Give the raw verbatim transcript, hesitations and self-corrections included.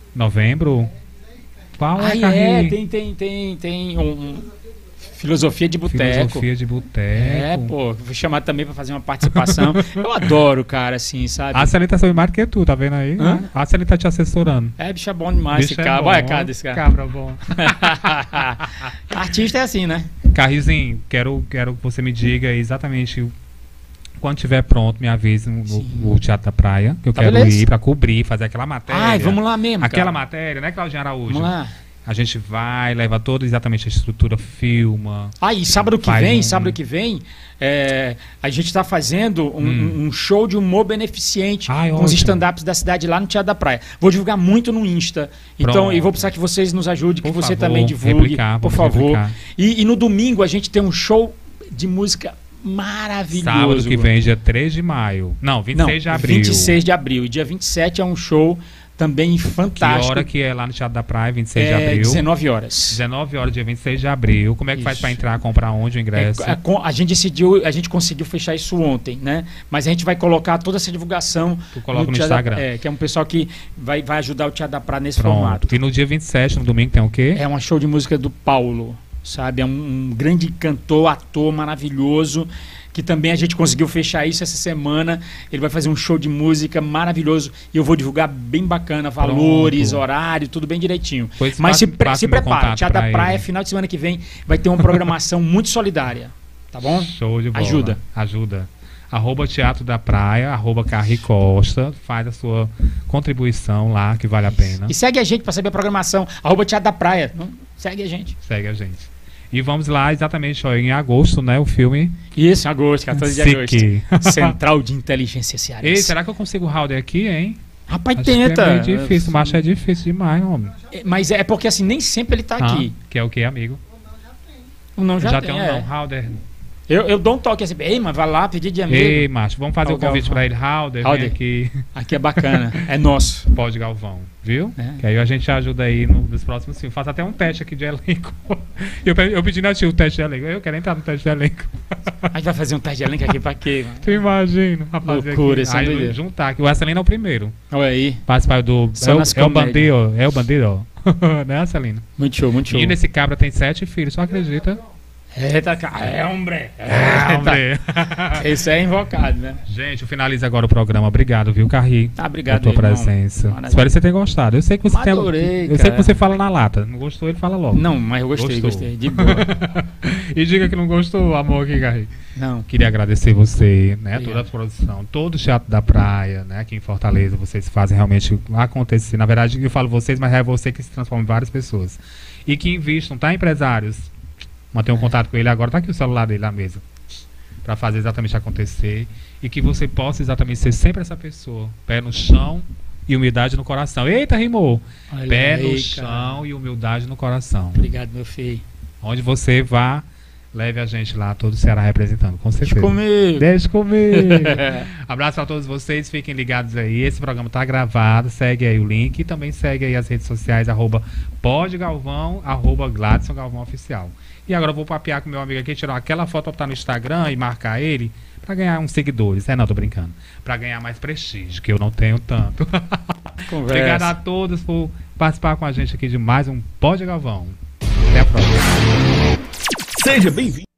Novembro? Qual é, Ah, Carri? é, tem, tem, tem, tem um, um Filosofia de Boteco. Filosofia de Boteco. É, pô, vou chamar também pra fazer uma participação. Eu adoro, cara, assim, sabe? A Celita sabe mais do que tu, tá vendo aí? Hã? A Celita tá te assessorando. É, bicho é bom demais Bicho esse é cara. bom. Olha a cara desse cara. Cabra bom. Artista é assim, né? Carrizinho, quero, quero que você me diga exatamente o- quando tiver pronto, me avise no, no- no Teatro da Praia, que eu Tá quero beleza. ir pra cobrir, fazer aquela matéria. Ai, vamos lá mesmo, Aquela cara. matéria, né, Claudinha Araújo? Vamos lá. A gente vai, leva toda exatamente a estrutura, filma. Ah, e sábado que Faz vem, um- sábado que vem, é, a gente está fazendo um, Hum. um show de humor beneficente Ai, com os ótimo. stand-ups da cidade lá no Teatro da Praia. Vou divulgar muito no Insta. Então, Pronto. e vou precisar que vocês nos ajudem, que Por você favor, também divulgue, replicar, por vamos favor. replicar. E, e no domingo a gente tem um show de música maravilhoso. Sábado que vem, dia três de maio. Não, vinte e seis de abril. vinte e seis de abril. E dia vinte e sete é um show também Que fantástico. hora que é lá no Teatro da Praia, vinte e seis de é, abril? dezenove horas. dezenove horas, dia vinte e seis de abril. Como é que faz Isso. pra entrar, comprar onde o ingresso? É, a, com- a gente decidiu, a gente conseguiu fechar isso ontem, né? Mas a gente vai colocar toda essa divulgação Tu coloca no Teatro da- Instagram. é, que é um pessoal que vai, vai ajudar o Teatro da Praia nesse formato. Pronto. E no dia vinte e sete, no domingo, tem o quê? É um show de música do Paulo, sabe? É um, um grande cantor, ator maravilhoso, que também a gente conseguiu fechar isso essa semana. Ele vai fazer um show de música maravilhoso e eu vou divulgar bem bacana, valores, Pronto. horário, tudo bem direitinho. Pois Mas se, passa- pre- passa se meu prepara, contato Teatro da pra Praia, ele. final de semana que vem, vai ter uma programação muito solidária, tá bom? Show de bola. Ajuda. Ajuda. Arroba Teatro da Praia, arroba Carri Costa. Faz a sua contribuição lá, que vale a pena. E segue a gente pra saber a programação. Arroba Teatro da Praia. Não? Segue a gente. Segue a gente. E vamos lá exatamente ó, em agosto, né? O filme Isso, em agosto, quatorze de Sique. agosto. Central de Inteligência Ei, Cearense. será que eu consigo o Halder aqui, hein? Rapaz, Acho que tenta. é meio difícil, mas é difícil demais, homem. É, Mas é porque assim, nem sempre ele tá Ah, aqui. que é o que, amigo? O não já, Já, tem. tem um é. não, Halder. Eu, eu dou um toque assim, ei, mas vai lá pedir de amigo. Ei, macho, vamos fazer Ó, o convite Galvão. pra ele. Halder, Halder. vem aqui. Aqui é bacana, é nosso. Pode Galvão, viu? É. Que aí a gente ajuda aí no- nos próximos filmes. Faça até um teste aqui de elenco. Eu, pe- eu pedi na tia o teste de elenco. Eu quero entrar no teste de elenco. A gente vai fazer um teste de elenco aqui pra quê? Mano? Tu imagina, rapaz. Loucura, aqui. isso é Aí doideira. juntar aqui. O Arcelino é o primeiro. Olha aí, Participar do. Só É o, nas é o comédias. bandido, é o bandido. Né, Arcelino? muito show, muito show. E nesse cabra tem sete filhos, só acredita? Eita, cara, é homem. É, homem. Esse é invocado, né? Gente, eu finalizo agora o programa. Obrado, viu, Carri? Tá, obrigado, Por tua irmão. presença. Maravilha. Espero que você tenha gostado. Eu sei que você tem. Adorei, Eu sei cara. que você fala na lata. Não gostou, ele fala logo. Não, mas eu gostei, Gostou. gostei. De boa. E diga que não gostou, amor, aqui, Carri. Não. Queria agradecer você, né? Obrigado. Toda a produção, todo o Teatro da Praia, né? Aqui em Fortaleza, vocês fazem realmente acontecer. Na verdade, eu falo vocês, mas é você que se transforma em várias pessoas. E que investam, tá, empresários? Mantenham um contato com ele agora, tá aqui o celular dele na mesa. Pra fazer exatamente acontecer. E que você possa exatamente ser sempre essa pessoa. Pé no chão e humildade no coração. Eita, rimou! Olha Pé aí, no cara. chão e humildade no coração. Obrigado, meu filho. Onde você vá, leve a gente lá, todo o Ceará representando, com Deixa certeza. comigo. Deixa comigo. Abraço a todos vocês, fiquem ligados aí. Esse programa tá gravado, segue aí o link e também segue aí as redes sociais, arroba podgalvão, arroba Gladson Galvão Oficial. E agora eu vou papear com meu amigo aqui, tirar aquela foto pra botar no Instagram e marcar ele pra ganhar uns seguidores. É, não, tô brincando. Pra ganhar mais prestígio, que eu não tenho tanto. Conversa. Obrigado a todos por participar com a gente aqui de mais um Pod Galvão. Até a próxima. Seja bem-vindo.